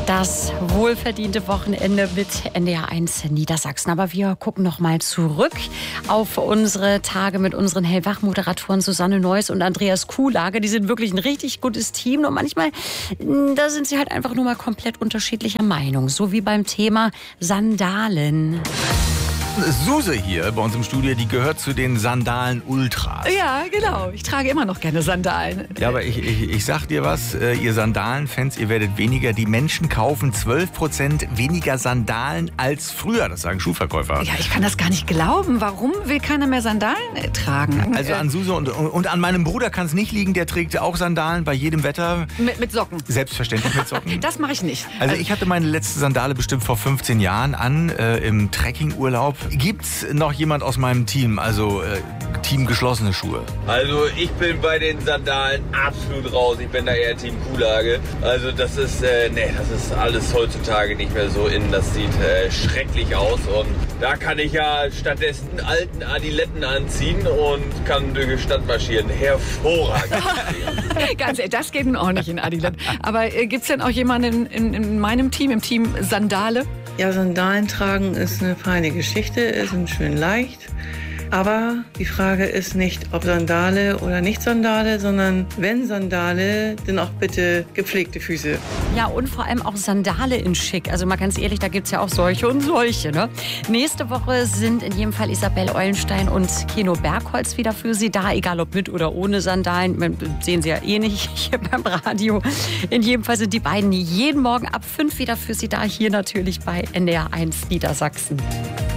Das wohlverdiente Wochenende mit NDR1 Niedersachsen. Aber wir gucken noch mal zurück auf unsere Tage mit unseren Hellwach-Moderatoren Susanne Neuss und Andreas Kuhlage. Die sind wirklich ein richtig gutes Team. Und manchmal, da sind sie halt einfach nur mal komplett unterschiedlicher Meinung. So wie beim Thema Sandalen. Suse hier bei uns im Studio, die gehört zu den Sandalen-Ultras. Ja, genau. Ich trage immer noch gerne Sandalen. Ja, aber ich sag dir was, ihr Sandalen-Fans, ihr werdet weniger. Die Menschen kaufen 12% weniger Sandalen als früher, das sagen Schuhverkäufer. Ja, ich kann das gar nicht glauben. Warum will keiner mehr Sandalen tragen? Also an Suse und an meinem Bruder kann es nicht liegen, der trägt auch Sandalen bei jedem Wetter. Mit Socken? Selbstverständlich mit Socken. Das mache ich nicht. Also ich hatte meine letzte Sandale bestimmt vor 15 Jahren an, im Trekkingurlaub. Gibt's noch jemand aus meinem Team, also Team geschlossene Schuhe? Also ich bin bei den Sandalen absolut raus. Ich bin da eher Team Kuhlage. Also das ist alles heutzutage nicht mehr so in. Das sieht schrecklich aus. Und da kann ich ja stattdessen alten Adiletten anziehen und kann durch die Stadt marschieren. Hervorragend. Ganz ehrlich, das geht nun auch nicht in Adiletten. Aber gibt's denn auch jemanden in meinem Team, im Team Sandale? Ja, Sandalen tragen ist eine feine Geschichte, sind schön leicht. Aber die Frage ist nicht, ob Sandale oder nicht Sandale, sondern wenn Sandale, dann auch bitte gepflegte Füße. Ja, und vor allem auch Sandale in schick. Also mal ganz ehrlich, da gibt es ja auch solche und solche. Ne? Nächste Woche sind in jedem Fall Isabel Eulenstein und Keno Bergholz wieder für Sie da. Egal ob mit oder ohne Sandalen. Sehen Sie ja eh nicht hier beim Radio. In jedem Fall sind die beiden jeden Morgen ab 5 wieder für Sie da. Hier natürlich bei NDR1 Niedersachsen.